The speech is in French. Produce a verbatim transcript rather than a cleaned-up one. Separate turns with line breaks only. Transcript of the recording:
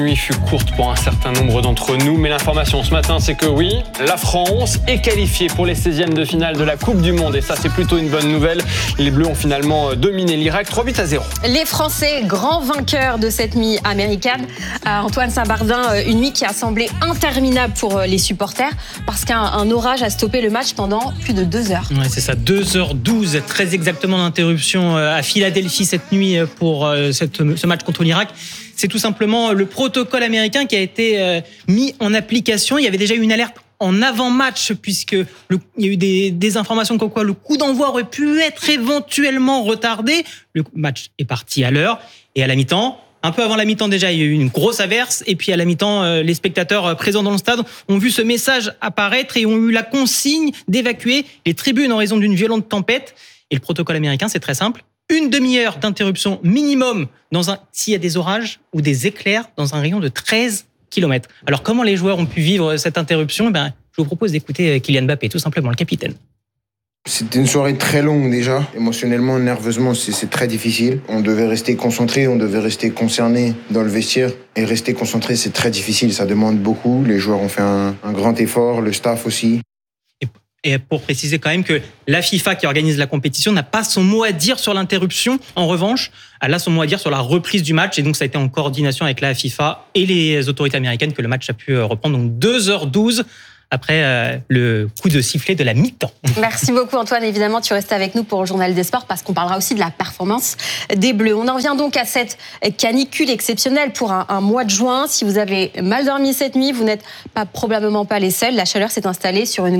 La nuit fut courte pour un certain nombre d'entre nous, mais l'information ce matin, c'est que oui, la France est qualifiée pour les seizièmes de finale de la Coupe du Monde. Et ça, c'est plutôt une bonne nouvelle. Les Bleus ont finalement dominé l'Irak trois buts à zéro.
Les Français, grands vainqueurs de cette nuit américaine. Euh, Antoine Saint-Bardin, une nuit qui a semblé interminable pour les supporters parce qu'un un orage a stoppé le match pendant plus de deux heures.
Ouais, c'est ça, deux heures douze, très exactement d'interruption à Philadelphie cette nuit pour cette, ce match contre l'Irak. C'est tout simplement le protocole américain qui a été mis en application. Il y avait déjà eu une alerte en avant-match puisque le, il y a eu des, des informations comme quoi le coup d'envoi aurait pu être éventuellement retardé. Le match est parti à l'heure et à la mi-temps. Un peu avant la mi-temps déjà, il y a eu une grosse averse et puis à la mi-temps, les spectateurs présents dans le stade ont vu ce message apparaître et ont eu la consigne d'évacuer les tribunes en raison d'une violente tempête. Et le protocole américain, c'est très simple. Une demi-heure d'interruption minimum dans un, s'il y a des orages ou des éclairs dans un rayon de treize kilomètres. Alors comment les joueurs ont pu vivre cette interruption ? Eh ben, je vous propose d'écouter Kylian Mbappé, tout simplement, le capitaine.
C'était une soirée très longue déjà. Émotionnellement, nerveusement, c'est, c'est très difficile. On devait rester concentré, on devait rester concerné dans le vestiaire. Et rester concentré, c'est très difficile, ça demande beaucoup. Les joueurs ont fait un, un grand effort, le staff aussi.
Et pour préciser quand même que la FIFA qui organise la compétition n'a pas son mot à dire sur l'interruption. En revanche, elle a son mot à dire sur la reprise du match. Et donc, ça a été en coordination avec la FIFA et les autorités américaines que le match a pu reprendre. Donc, deux heures douze après euh, le coup de sifflet de la mi-temps.
Merci beaucoup Antoine. Évidemment, tu restes avec nous pour le Journal des Sports parce qu'on parlera aussi de la performance des Bleus. On en revient donc à cette canicule exceptionnelle pour un, un mois de juin. Si vous avez mal dormi cette nuit, vous n'êtes pas, probablement pas les seuls. La chaleur s'est installée sur une